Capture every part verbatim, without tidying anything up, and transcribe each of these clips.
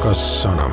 Rakas sana.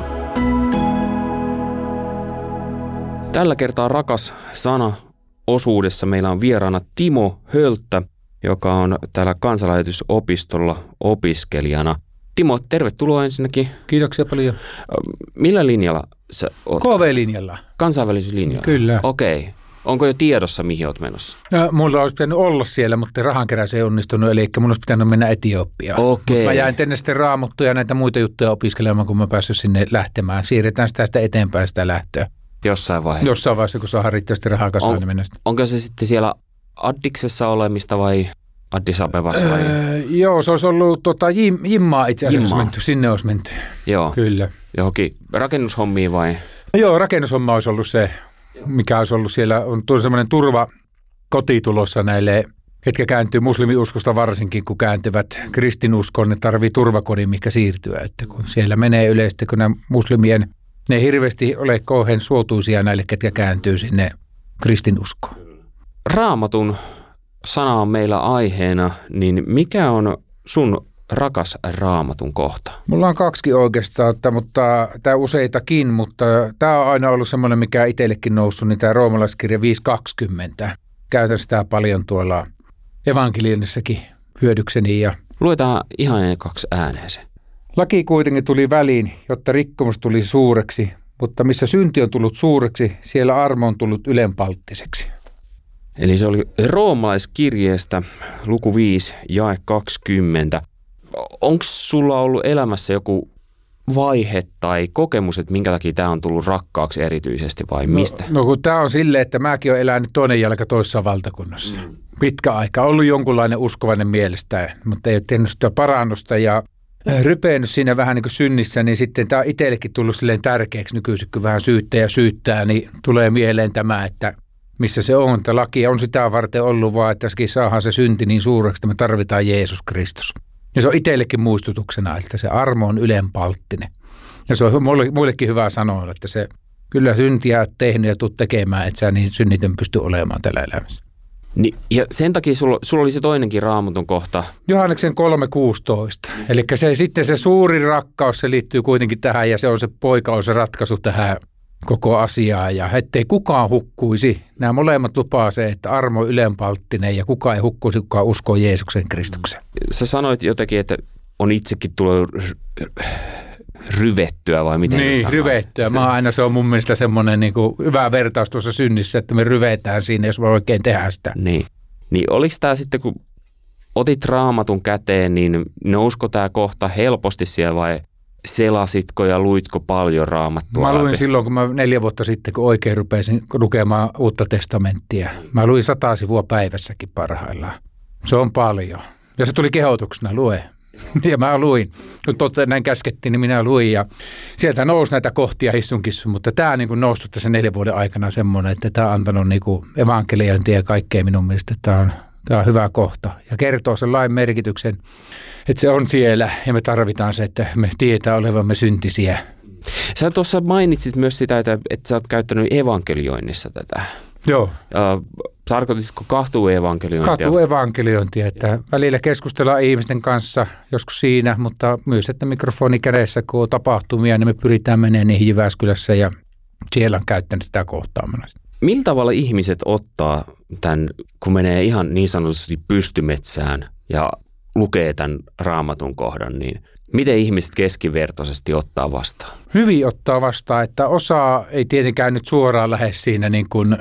Tällä kertaa Rakas sana -osuudessa meillä on vieraana Timo Hölttä, joka on täällä Kansanlähetysopistolla opiskelijana. Timo, tervetuloa ensinnäkin. Kiitoksia paljon. Millä linjalla sä oot? K V-linjalla. Kansainvälisyyslinjalla? Kyllä. Okei. Onko jo tiedossa, mihin olet menossa? No, mulla olisi pitänyt olla siellä, mutta rahankeräys ei onnistunut, eli mun olisi pitänyt mennä Etiopiaan. Okei. Mä jäin tänne sitten Raamattuja ja näitä muita juttuja opiskelemaan, kun mä päässyt sinne lähtemään. Siirretään sitä, sitä eteenpäin sitä lähtöä. Jossain vaiheessa? Jossain vaiheessa, kun saadaan riittävästi rahaa kasaan, on, niin mennä. Onko se sitten siellä Addiksessa olemista vai Addis Abebassa? Vai? Öö, joo, se olisi ollut tota, Jim, Jimmaa itse asiassa Jimmaa. menty. Sinne olisi menty. Joo. Kyllä. Johonkin rakennushommiin vai? Joo, rakennushomma olisi ollut se, mikä olisi ollut siellä. On tuolla semmoinen turva koti tulossa näille, ketkä kääntyy muslimiuskosta varsinkin, kun kääntyvät kristinuskoon, ne tarvii turvakodin, mikä siirtyä. Että kun siellä menee yleisesti, kun nämä muslimien, ne ei hirveästi ole kauhean suotuisia näille, ketkä kääntyy sinne kristinuskoon. Raamatun sana on meillä aiheena, niin mikä on sun rakas Raamatun kohta? Mulla on kaksi oikeastaan, mutta tämä useitakin, mutta tämä on aina ollut semmoinen, mikä itsellekin noussut, niin tämä roomalaiskirja viisi kaksikymmentä. Käytän sitä paljon tuolla evankeliumissakin hyödykseni. Ja luetaan ihan ne kaksi ääneeseen. Laki kuitenkin tuli väliin, jotta rikkomus tuli suureksi, mutta missä synti on tullut suureksi, siellä armo on tullut ylenpalttiseksi. Eli se oli roomalaiskirjeestä luku viisi, jae kaksikymmentä. Onko sulla ollut elämässä joku vaihe tai kokemus, että minkä takia tämä on tullut rakkaaksi erityisesti vai mistä? No, no kun tämä on silleen, että mäkin olen elänyt toinen jalka toisessa valtakunnassa. Mm. Pitkä aika. Ollut jonkunlainen uskovainen mielestä, mutta ei ole tehnyt sitä parannusta ja rypeennyt siinä vähän niin kuin synnissä, niin sitten tämä on itsellekin tullut silleen tärkeäksi nykyisin, kun vähän syyttää ja syyttää, niin tulee mieleen tämä, että missä se on. Tämä laki on sitä varten ollut vaan, että saadaan se synti niin suureksi, että me tarvitaan Jeesus Kristus. Ja se on itsellekin muistutuksena, että se armo on ylenpalttinen. Ja se on muillekin hyvä sanoa, että se kyllä syntiä olet tehnyt ja tulet tekemään, että sä niin synnitön pysty olemaan tällä elämässä. Niin, ja sen takia sulla, sulla oli se toinenkin Raamatun kohta. Johanneksen kolme kuusitoista. Eli se, sitten se suurin rakkaus, se liittyy kuitenkin tähän ja se on se poika, on se ratkaisu tähän koko asiaan. Ja ettei kukaan hukkuisi. Nämä molemmat lupaa se, että armo on ylenpalttinen ja kukaan ei hukkuisi, kukaan uskoo Jeesuksen Kristuksen. Sä sanoit jotenkin, että on itsekin tullut ryvettyä vai miten niin, sä sanoit? ryvettyä. Mä aina se on mun mielestä semmoinen niin kuin hyvä vertaus tuossa synnissä, että me ryvetään siinä, jos me oikein tehdään sitä. Niin, niin oliko tämä sitten, kun otit Raamatun käteen, niin nousko tämä kohta helposti siellä vai selasitko ja luitko paljon Raamattua? Mä luin läpi? silloin, kun mä neljä vuotta sitten, kun oikein rupesin lukemaan Uutta testamenttia. Mä luin sata sivua päivässäkin parhaillaan. Se on paljon. Ja se tuli kehotuksena, lue. Ja mä luin. Kun totta näin käskettiin, niin minä luin. Ja sieltä nousi näitä kohtia hissunkissu, mutta tämä on niin noussut tässä neljän vuoden aikana semmoinen, että tämä on antanut niin evankeliointia ja kaikkea minun mielestä. Tämä on, tämä on hyvä kohta. Ja kertoo sen lain merkityksen, että se on siellä ja me tarvitaan se, että me tietää olevamme syntisiä. Sä tuossa mainitsit myös sitä, että, että sä oot käyttänyt evankelioinnissa tätä. Joo. Ja tarkoititko kahtuu-evankeliointia? Kahtuu-evankeliointia, että välillä keskustellaan ihmisten kanssa, joskus siinä, mutta myös, että mikrofoni kädessä, kun on tapahtumia, niin me pyritään menemään niihin Jyväskylässä ja siellä on käyttänyt sitä kohtaamista. Millä tavalla ihmiset ottaa tämän, kun menee ihan niin sanotusti pystymetsään ja lukee tämän Raamatun kohdan, niin miten ihmiset keskivertoisesti ottaa vastaan? Hyvin ottaa vastaan, että osa ei tietenkään nyt suoraan lähde siinä, niin kuin,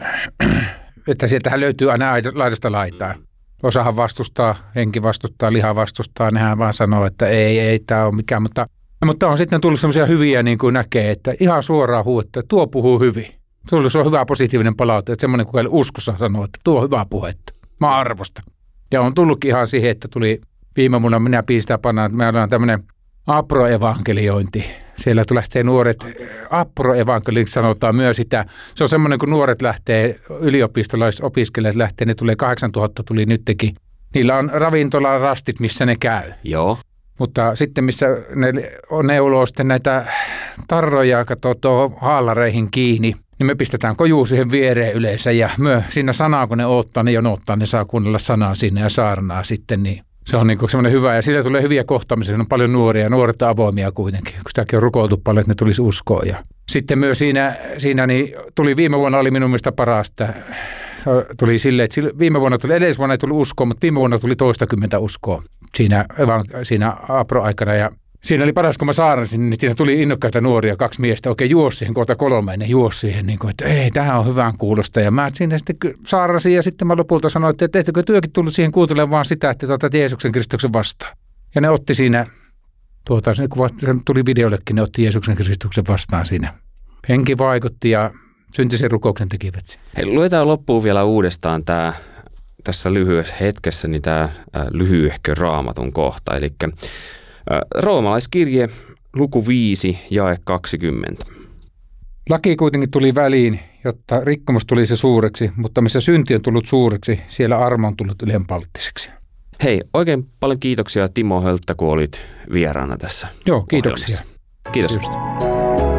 että sieltähän löytyy aina laidasta laitaa. Osahan vastustaa, henki vastustaa, liha vastustaa, nehän vaan sanoo, että ei, ei tämä ole mikään. Mutta, mutta on sitten tullut sellaisia hyviä, niin kuin näkee, että ihan suoraan huuetta, tuo puhuu hyvin. Se on hyvä positiivinen palaute, että semmoinen kuin uskossa sanoo, että tuo on hyvää puhetta. Mä arvostan. Ja on tullutkin ihan siihen, että tuli viime vuonna, minä piistää pannaan, että meillä on tämmöinen aproevankeliointi. Siellä lähtee nuoret, aproevankeliointi sanotaan myös sitä. Se on semmoinen, kun nuoret lähtee, ylioppistolaisopiskelijat lähtee, ne tulee kahdeksantuhatta tuli nytkin. Niillä on ravintolan rastit, missä ne käy. Joo. Mutta sitten missä ne neuloo sitten näitä tarroja, katsoo tuohon haalareihin kiinni, niin me pistetään kojuu siihen viereen yleensä. Ja myö siinä sanaa, kun ne odottaa, ne jonottaa, ne saa kuunnella sanaa sinne ja saarnaa sitten, niin Se on niin kuin semmoinen hyvä ja siitä tulee hyviä kohtaamisia. On paljon nuoria ja nuoret avoimia kuitenkin, kun sitäkin on rukoiltu paljon, että ne tulisi uskoa. Ja sitten myös siinä, siinä niin tuli viime vuonna oli minun mielestä parasta. Tuli silleen, että viime vuonna tuli, edellisvuonna ei tullut uskoa, mutta viime vuonna tuli toistakymmentä uskoa siinä, siinä Apro-aikana. Ja siinä oli paras, kun mä saarnasin, niin siinä tuli innokkaita nuoria, kaksi miestä oikein juosi siihen, kohta kolme, ne juosi siihen, niin kuin, että ei, tämähän on hyvän kuulosta. Ja mä siinä sitten saarnasin ja sitten mä lopulta sanoin, että ettekö työkin tullut siihen kuuntelemaan vaan sitä, että otat Jeesuksen Kristuksen vastaan. Ja ne otti siinä, tuota, se tuli videollekin, ne otti Jeesuksen Kristuksen vastaan siinä. Henki vaikutti ja syntisen rukouksen tekivät sen. Hei, luetaan loppuun vielä uudestaan tämä, tässä lyhyessä hetkessä niin tämä äh, lyhyehkö Raamatun kohta. Eli äh, roomalaiskirje, luku viisi, jae kaksikymmentä. Laki kuitenkin tuli väliin, jotta rikkomus tuli se suureksi, mutta missä synti on tullut suureksi, siellä armo on tullut ylenpalttiseksi. Hei, oikein paljon kiitoksia Timo Hölttä, kun olit vieraana tässä. Joo, kiitoksia. Kiitos. Just.